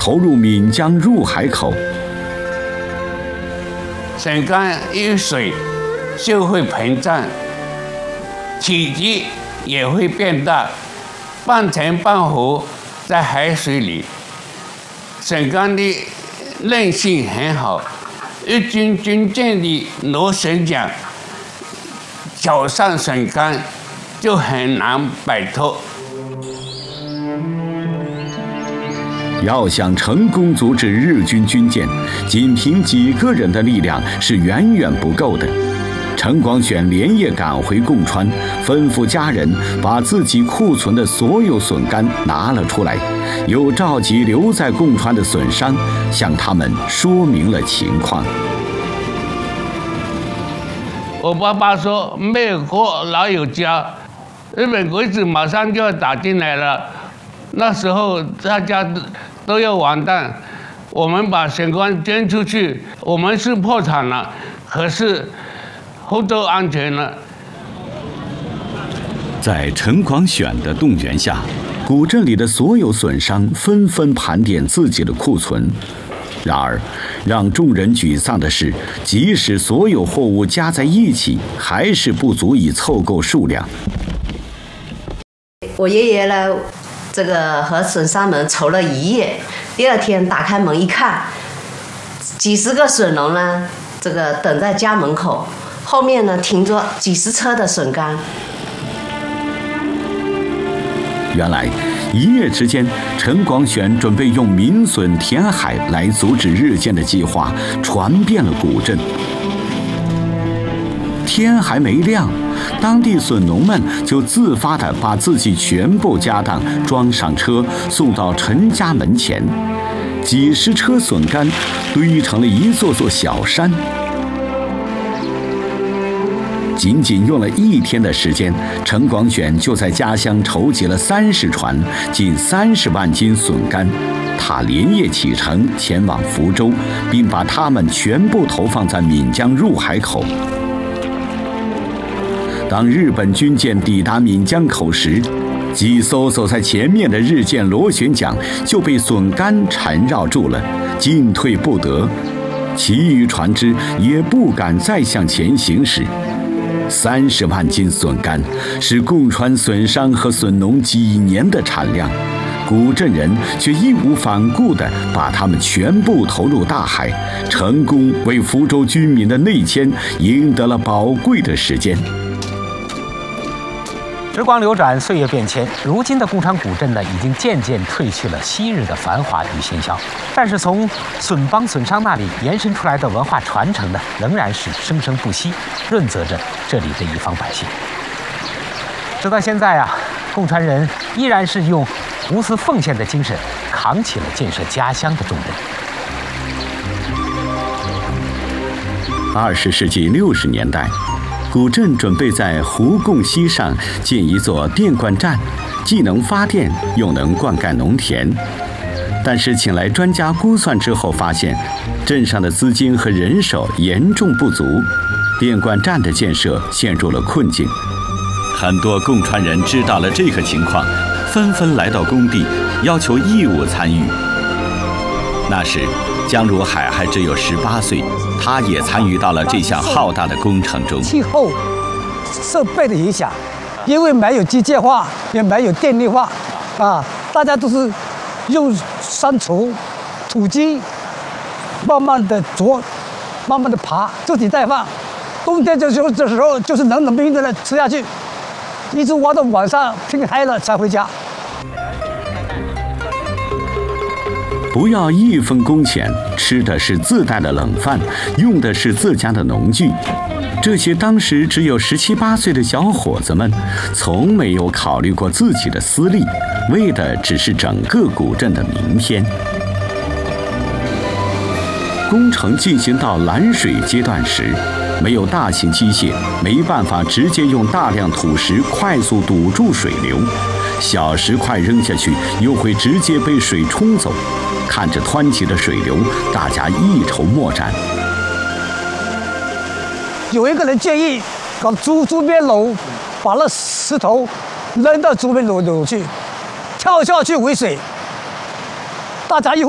投入岷江入海口。 笋干遇水就会膨胀，体积也会变大，半沉半浮在海水里。笋干的韧性很好，日军军舰的螺旋桨绞上笋干就很难摆脱。 要想成功阻止日军军舰，仅凭几个人的力量是远远不够的。陈广选连夜赶回贡川，吩咐家人把自己库存的所有笋干拿了出来，又召集留在贡川的笋商，向他们说明了情况。 我爸爸说没有国老有家，日本鬼子马上就要打进来了，那时候大家都要完蛋。我们把笋干捐出去，我们是破产了，可是福州安全了。 在陈广选的动员下，古镇里的所有笋商纷纷盘点自己的库存。然而，让众人沮丧的是，即使所有货物加在一起，还是不足以凑够数量。 我爷爷呢，这个和笋商们愁了一夜，第二天打开门一看，几十个笋农呢，这个等在家门口，后面呢停着几十车的笋干。 原来一夜之间，陈广选准备用民笋填海来阻止日舰的计划传遍了古镇。天还没亮，当地笋农们就自发地把自己全部家当装上车，送到陈家门前。几十车笋干堆成了一座座小山。仅仅用了1天的时间，陈广选就在家乡筹集了30船，近30万斤笋干。他连夜启程前往福州，并把它们全部投放在岷江入海口。当日本军舰抵达岷江口时，几艘走在前面的日舰螺旋桨就被笋干缠绕住了，进退不得。其余船只也不敢再向前行驶。30万斤笋干是贡川笋商和笋农几年的产量，古镇人却义无反顾地把它们全部投入大海，成功为福州居民的内迁赢得了宝贵的时间。 时光流转，岁月变迁，如今的贡川古镇呢，已经渐渐褪去了昔日的繁华与喧嚣。但是从笋帮笋商那里延伸出来的文化传承呢，仍然是生生不息，润泽着这里的一方百姓。直到现在啊，贡川人依然是用无私奉献的精神，扛起了建设家乡的重任。 20世纪60年代。古镇准备在湖贡溪上建一座电灌站，既能发电又能灌溉农田。但是请来专家估算之后发现，镇上的资金和人手严重不足，电灌站的建设陷入了困境。很多贡川人知道了这个情况，纷纷来到工地，要求义务参与。那时江如海还只有18岁，他也参与到了这项浩大的工程中。 气候设备的影响，因为没有机械化，也没有电力化，大家都是用山锄、土机，慢慢的啄，慢慢的爬，自己再放。冬天这时候就是冷冷冰冰的吃下去，一直挖到晚上天黑了才回家。 不要1分工钱，吃的是自带的冷饭，用的是自家的农具。这些当时只有17、18岁的小伙子们，从没有考虑过自己的私利，为的只是整个古镇的明天。工程进行到拦水阶段时，没有大型机械，没办法直接用大量土石快速堵住水流，小石块扔下去又会直接被水冲走。看着湍急的水流，大家一筹莫展。 有一个人建议搞竹编篓，把那石头扔到竹编篓去，跳下去围水。大家一